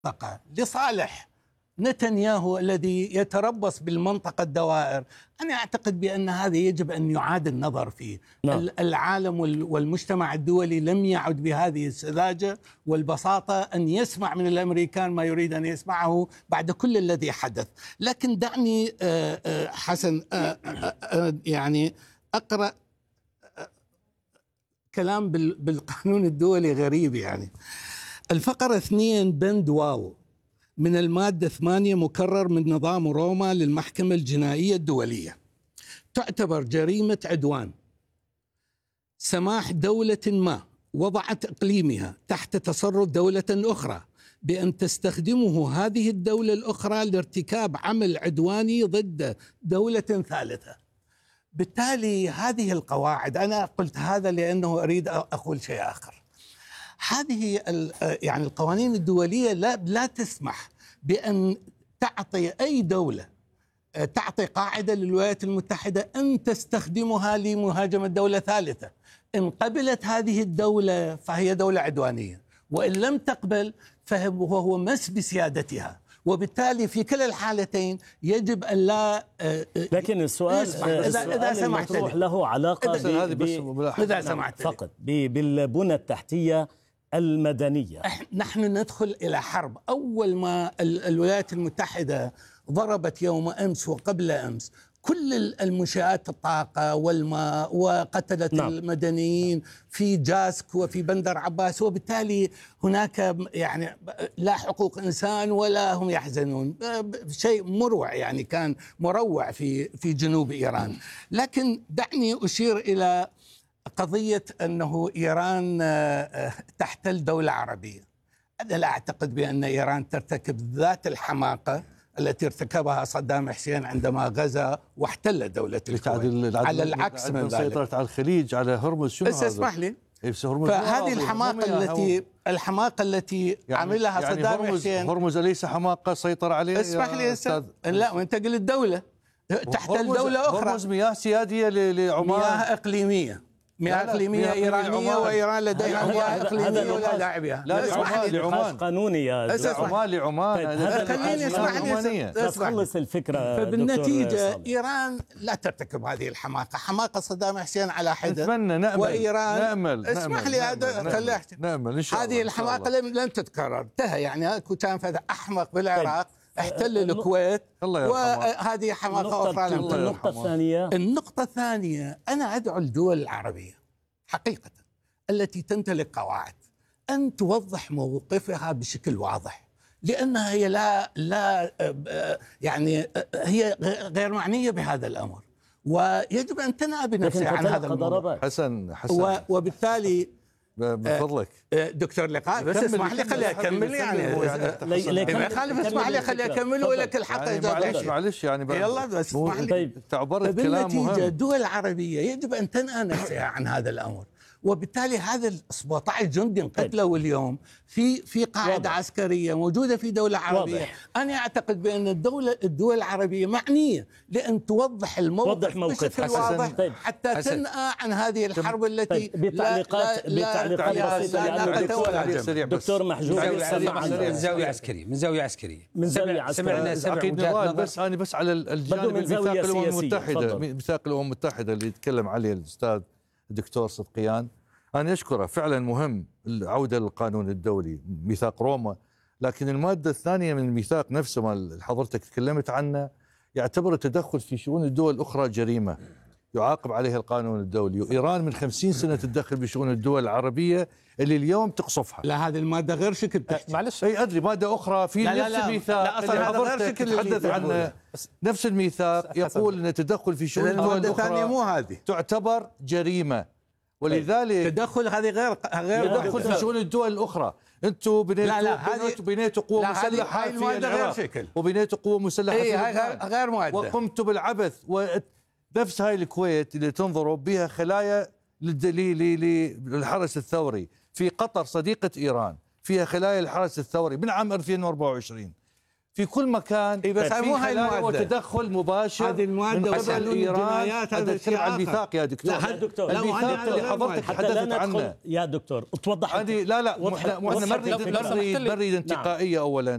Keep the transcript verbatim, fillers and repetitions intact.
تقع لصالح نتنياهو الذي يتربص بالمنطقة الدوائر. أنا أعتقد بأن هذا يجب أن يعاد النظر فيه. نعم. العالم والمجتمع الدولي لم يعد بهذه السذاجة والبساطة أن يسمع من الأمريكان ما يريد أن يسمعه بعد كل الذي حدث. لكن دعني حسن يعني أقرأ كلام بالقانون الدولي غريب. يعني الفقرة اثنين بند واو من المادة ثمانية مكرر من نظام روما للمحكمة الجنائية الدولية: تعتبر جريمة عدوان سماح دولة ما وضعت إقليمها تحت تصرف دولة أخرى بأن تستخدمه هذه الدولة الأخرى لارتكاب عمل عدواني ضد دولة ثالثة. بالتالي هذه القواعد، أنا قلت هذا لأنه أريد أقول شيء آخر. هذه يعني القوانين الدولية لا لا تسمح بأن تعطي أي دولة تعطي قاعدة للولايات المتحدة أن تستخدمها لمهاجمة دولة ثالثة. إن قبلت هذه الدولة فهي دولة عدوانية، وإن لم تقبل فهو مس بسيادتها، وبالتالي في كلا الحالتين يجب أن لا. لكن السؤال إذا سمحت له علاقة إذا سمحت فقط بالبنى التحتية المدنية. نحن ندخل إلى حرب. أول ما الولايات المتحدة ضربت يوم أمس وقبل أمس كل المنشآت الطاقة والماء وقتلت نعم. المدنيين في جاسك وفي بندر عباس، وبالتالي هناك يعني لا حقوق إنسان ولا هم يحزنون. شيء مروع، يعني كان مروع في في جنوب إيران. لكن دعني أشير إلى قضية أنه إيران تحتل دولة عربية. أنا لا أعتقد بأن إيران ترتكب ذات الحماقة التي ارتكبها صدام حسين عندما غزا واحتل دولة الكويت. على العكس من ذلك سيطرت على الخليج، على هرمز. شنو بس اسمح لي، فهذه الحماقة التي الحماقة التي يعني عملها يعني صدام هرمز حسين. هرمز أليس حماقة سيطر عليه؟ اسمح لي أستاذ. لا، وأنت قلت دولة تحتل دولة أخرى. هرمز مياه سيادية لعمان، مياه إقليمية، مياه إقليمية إيرانية، وإيران لديها مياه إقليمية ولا داعي بها. لا لعمان، لعمان قانونية لعمان لعمان. خليني اسمعني بس خلص الفكرة. فبالنتيجة إيران لا ترتكب هذه الحماقة، حماقة صدام حسين على حدة. نتمنى نأمل وإيران نأمل اسمح لي خلي أحكي. نأمل إن شاء الله. هذه الحماقة لن تتكرر. انتهى يعني كان فهذا أحمق بالعراق احتل الكويت، وهذه حماقة أخرى. النقطة الثانية النقطة الثانية أنا أدعو الدول العربية حقيقة التي تمتلك قواعد أن توضح موقفها بشكل واضح، لأنها هي لا لا يعني هي غير معنية بهذا الأمر، ويجب أن تنأى بنفسها عن هذا الموضوع. حسن حسن وبالتالي بفضلك دكتور لقاء بس اسمح لي خلي اكمل. يعني ما يخالف، اسمح لي خلي اكمل ولك الحق. يعني معلش معلش يعني يلا بس اسمح لي. تعبرت كلام مهم. بالنتيجة الدول العربية يجب أن تنأى نفسها عن هذا الأمر، وبالتالي هذا سبعة عشر جندي قتلوا اليوم في في قاعدة واضح. عسكرية موجودة في دولة عربية. واضح. أنا أعتقد بأن الدولة الدول العربية معنية لأن توضح الموقف بشكل واضح طيب. حتى حسن. تنأى عن هذه الحرب التي طيب. بتعليقات بتعليقات بسيطة. دكتور محجوب من زاوية عسكرية من زاوية عسكرية من زاوية عسكرية سمعنا بس أنا بس على الجانب ميثاق الأمم المتحدة ميثاق الأمم المتحدة اللي يتكلم عليه الأستاذ الدكتور صدقيان. أنا أشكره، فعلا مهم العودة للقانون الدولي ميثاق روما، لكن المادة الثانية من الميثاق نفسه ما حضرتك تكلمت عنه يعتبر التدخل في شؤون الدول الأخرى جريمة يعاقب عليها القانون الدولي، وإيران من خمسين سنة تتدخل بشؤون الدول العربية اللي اليوم تقصفها. لا هذه المادة غير شكل معلش أي أدري مادة أخرى في لا نفس لا الميثاق لا أصلا هذا غير شكل تحدث عنه. نفس الميثاق يقول أن التدخل في شؤون الدول الأخرى مو هذه تعتبر جريمة، ولذلك تدخل هذه غير غير تدخل في شؤون الدول الأخرى. أنتم بنيتوا بنيتوا قوة مسلحة في العراق وبنيتوا قوة مسلحة في لبنان غير مؤدة، وقمتوا بالعبث. ونفس هاي الكويت اللي تنظروا بها خلايا للحرس الثوري، في قطر صديقة إيران فيها خلايا الحرس الثوري من عام ألفين وأربعة وعشرين. في كل مكان بس في خلايا وتدخل مباشر هذه المواد قبل إيران. هذا الشيء على الميثاق يا دكتور. لا دكتور الميثاق اللي حضرتك تحدثت عنه يا دكتور توضح. لا لا احنا ما نريد انتقائية أولا.